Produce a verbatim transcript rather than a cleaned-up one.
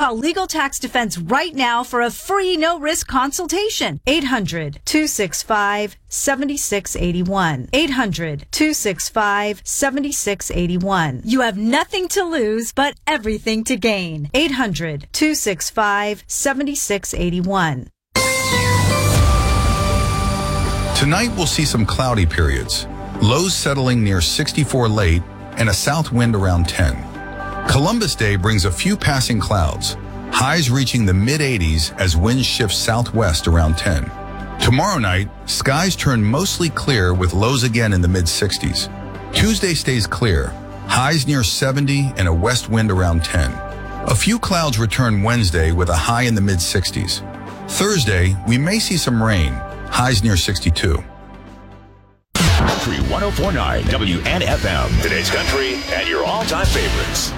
Call Legal Tax Defense right now for a free no-risk consultation. eight hundred, two six five, seven six eight one. eight hundred, two six five, seven six eight one. You have nothing to lose, but everything to gain. eight hundred, two six five, seven six eight one. Tonight we'll see some cloudy periods. Lows settling near sixty-four late and a south wind around ten. Columbus Day brings a few passing clouds. Highs reaching the mid eighties as winds shift southwest around ten. Tomorrow night, skies turn mostly clear with lows again in the mid sixties. Tuesday stays clear. Highs near seventy and a west wind around ten. A few clouds return Wednesday with a high in the mid sixties. Thursday, we may see some rain. Highs near sixty-two. Country one oh four point nine W N F M. Today's country and your all-time favorites.